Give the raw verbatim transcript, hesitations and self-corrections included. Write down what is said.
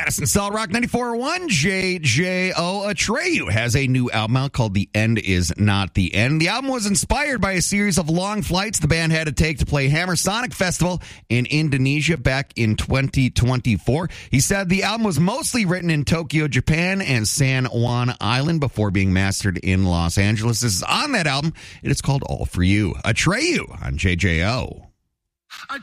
Madison Solid Rock ninety-four point one, J J O. Atreyu has a new album out called The End Is Not the End. The album was inspired by a series of long flights the band had to take to play Hammer Sonic Festival in Indonesia back in twenty twenty-four. He said the album was mostly written in Tokyo, Japan, and San Juan Island before being mastered in Los Angeles. This is on that album, and it's called All For You. Atreyu on J J O. I